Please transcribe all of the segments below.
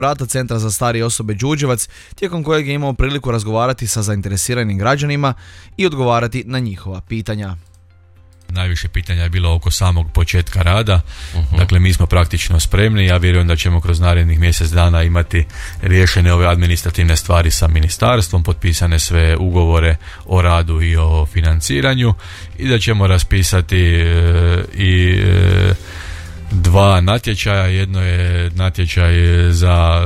vrata Centra za starije osobe Đurđevac, tijekom kojeg je imao priliku razgovarati sa zainteresiranim građanima i odgovarati na njihova pitanja. Najviše pitanja je bilo oko samog početka rada. Dakle, mi smo praktično spremni. Ja vjerujem da ćemo kroz narednih mjesec dana imati riješene ove administrativne stvari sa ministarstvom, potpisane sve ugovore o radu i o financiranju i da ćemo raspisati dva natječaja. Jedno je natječaj za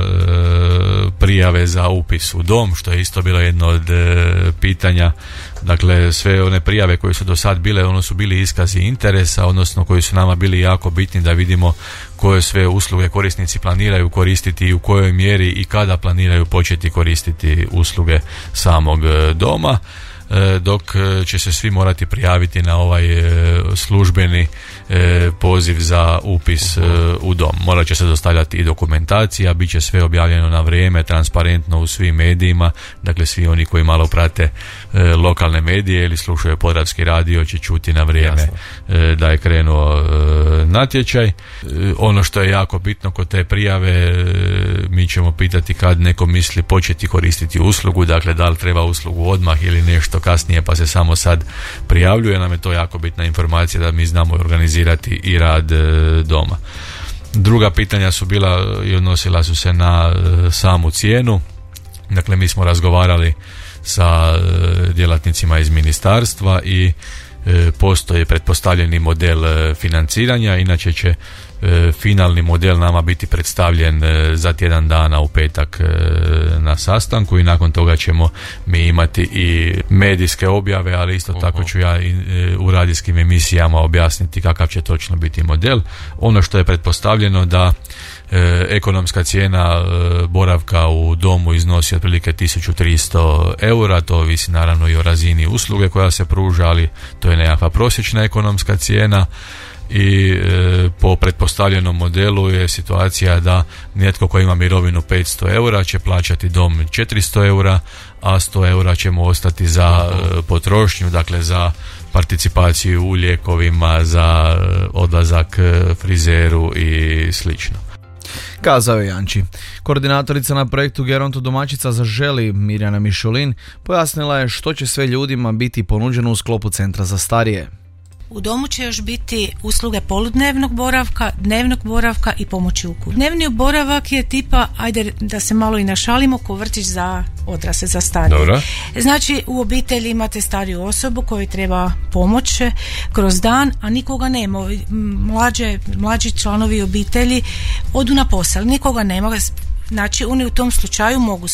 prijave za upis u dom, što je isto bilo jedno od pitanja. Dakle, sve one prijave koje su do sad bile, ono su bili iskazi interesa, odnosno koji su nama bili jako bitni da vidimo koje sve usluge korisnici planiraju koristiti i u kojoj mjeri i kada planiraju početi koristiti usluge samog doma. Dok će se svi morati prijaviti na ovaj službeni poziv za upis u dom. Morat će se dostavljati i dokumentacija, bit će sve objavljeno na vrijeme, transparentno u svim medijima. Dakle, svi oni koji malo prate lokalne medije ili slušaju Podravski radio će čuti na vrijeme da je krenuo natječaj. Ono što je jako bitno kod te prijave, mi ćemo pitati kad neko misli početi koristiti uslugu, dakle da li treba uslugu odmah ili nešto kasnije pa se samo sad prijavljuje. Nam je to jako bitna informacija da mi znamo organizirati i rad doma. Druga pitanja su bila i odnosila su se na samu cijenu. Dakle, mi smo razgovarali sa djelatnicima iz ministarstva i postoji pretpostavljeni model financiranja, inače će finalni model nama biti predstavljen za tjedan dana u petak na sastanku i nakon toga ćemo mi imati i medijske objave, ali isto tako ću ja u radijskim emisijama objasniti kakav će točno biti model. Ono što je pretpostavljeno da ekonomska cijena boravka u domu iznosi otprilike 1300 eura, to ovisi naravno i o razini usluge koja se pruža, ali to je nekakva prosječna ekonomska cijena. I po pretpostavljenom modelu je situacija da netko ko ima mirovinu 500 eura će plaćati dom 400 eura, a 100 eura ćemo ostati za potrošnju, dakle za participaciju u lijekovima, za odlazak frizeru i slično. Kazao je Janči. Koordinatorica na projektu Geronto domaćica Zaželi, Mirjana Mišulin, pojasnila je što će sve ljudima biti ponuđeno u sklopu Centra za starije. U domu će još biti usluge poludnevnog boravka, dnevnog boravka i pomoći u kući. Dnevni boravak je tipa, ajde da se malo i našalimo, ko vrtić za odrasle, za starije. Dobro. Znači, u obitelji imate stariju osobu kojoj treba pomoć kroz dan, a nikoga nema. Mlađi članovi obitelji odu na posao, nikoga nema. Znači, oni u tom slučaju mogu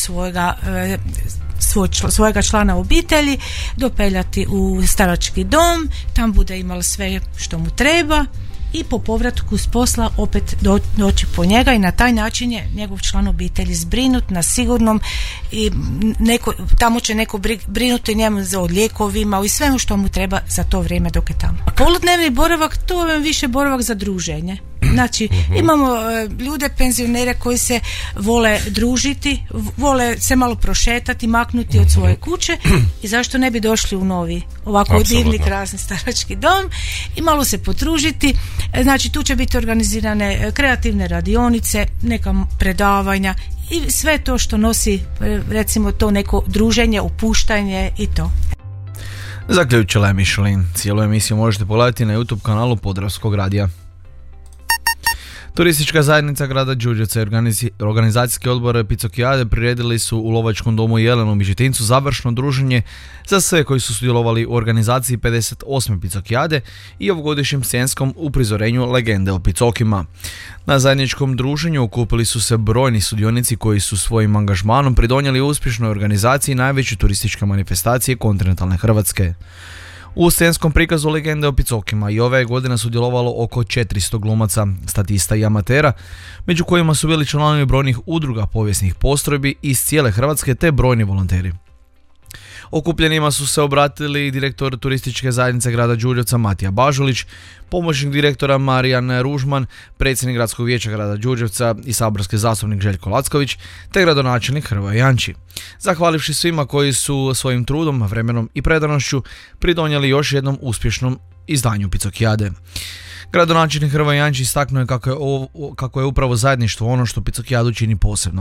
svojega člana obitelji dopeljati u starački dom, tam bude imalo sve što mu treba i po povratku s posla opet doći po njega i na taj način je njegov član obitelji zbrinut na sigurnom i tamo će neko brinuti njemu o lijekovima i svemu što mu treba za to vrijeme dok je tamo. Poludnevni boravak, to je više boravak za druženje. Znači, imamo ljude, penzionere koji se vole družiti, vole se malo prošetati, maknuti od svoje kuće i zašto ne bi došli u novi, ovako divni, krasni starački dom i malo se potružiti. Znači, tu će biti organizirane kreativne radionice, neka predavanja i sve to što nosi, recimo, to neko druženje, opuštanje i to. Zaključila je Mišulin. Cijelu emisiju možete pogledati na YouTube kanalu Podravskog radija. Turistička zajednica grada Đurđevca i organizacijski odbor Picokijade priredili su u Lovačkom domu Jelen u Mišitincu završno druženje za sve koji su sudjelovali u organizaciji 58. Picokijade i ovogodišnjem scenskom uprizorenju legende o Picokima. Na zajedničkom druženju okupili su se brojni sudionici koji su svojim angažmanom pridonijeli uspješnoj organizaciji najveće turističke manifestacije kontinentalne Hrvatske. U scenskom prikazu legende o Picokima i ove godine sudjelovalo oko 400 glumaca, statista i amatera, među kojima su bili članovi brojnih udruga povijesnih postrojbi iz cijele Hrvatske te brojni volonteri. Okupljenima su se obratili direktor turističke zajednice grada Đurđevca Matija Bažulić, pomoćnik direktora Marijan Ružman, predsjednik gradskog vijeća grada Đurđevca i saborski zastupnik Željko Lacković, te gradonačelnik Hrvoje Janči. Zahvalivši svima koji su svojim trudom, vremenom i predanošću pridonijeli još jednom uspješnom izdanju Picokijade. Gradonačelnik Hrvoje Jančić istaknuo je kako je upravo zajedništvo ono što Picokijadu čini posebno.